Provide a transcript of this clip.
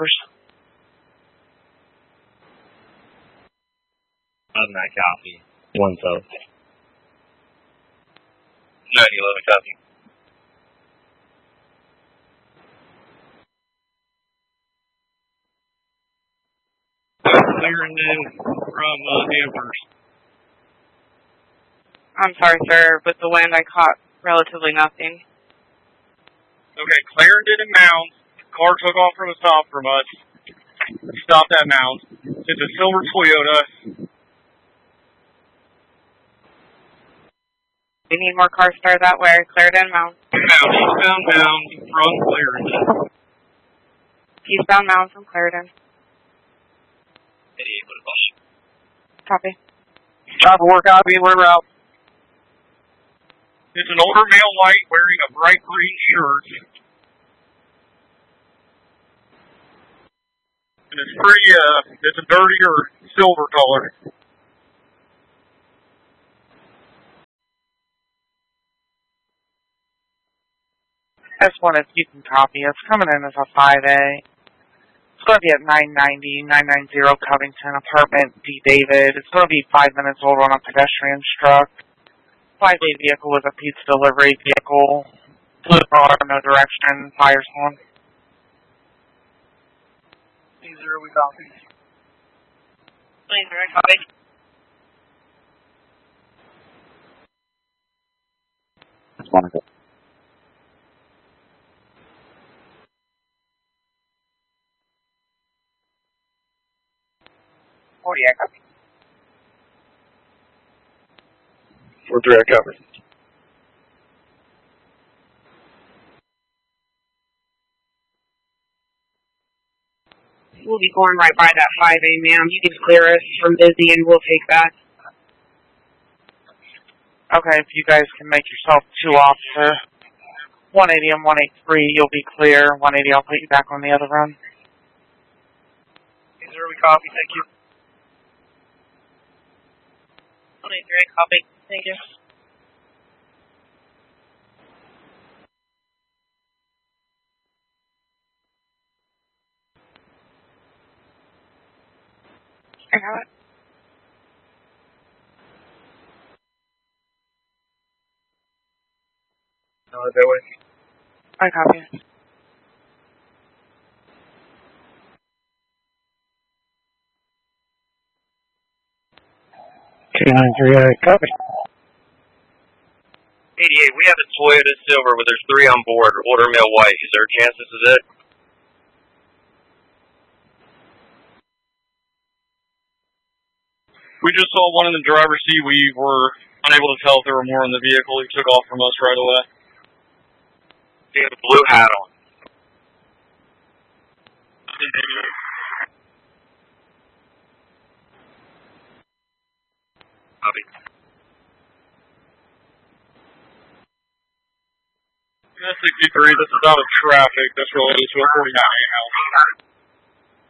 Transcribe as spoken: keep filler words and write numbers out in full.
papers. On that copy. One so. nine eleven copy. Clarendon from uh, Amherst. I'm sorry, sir. With the wind, I caught relatively nothing. Okay, Clarendon and Mounds. Car took off from a stop from us. Stopped at Mounds. It's a silver Toyota. We need more cars started that way. Clarendon, Mounds. Mound, eastbound Mound from Clarendon. Eastbound Mounds from Clarendon. eighty-eight, what a bus. Copy. Chopper work copy, we're out. It's an older male white wearing a bright green shirt. And it's pretty, uh, it's a dirtier silver color. S one, if you can copy, it's coming in as a five A. It's going to be at nine ninety, nine ninety Covington, apartment D. David. It's going to be five minutes old on a pedestrian struck. five A vehicle was a pizza delivery vehicle. Blue car, no direction, fires on. Zero, we copy. Zero, copy. That's wonderful. forty, I copy. Four three, I cover. We'll be going right by that five A, ma'am. You can clear us from busy and we'll take that. Okay, if you guys can make yourself two officer. one eighty and one eighty-three, you'll be clear. one eighty, I'll put you back on the other run. Zero, we copy, thank you. one eighty-three, copy. Thank you. I got it. No, that way. I copy it. K nine three, I copy. eighty-eight, we have a Toyota Silver, but there's three on board. Older male white. Is there a chance this is it? We just saw one in the driver's seat. We were unable to tell if there were more in the vehicle. He took off from us right away. He had a blue hat on. Copy. That's sixty-three. That's about a traffic. That's related to a forty-nine house.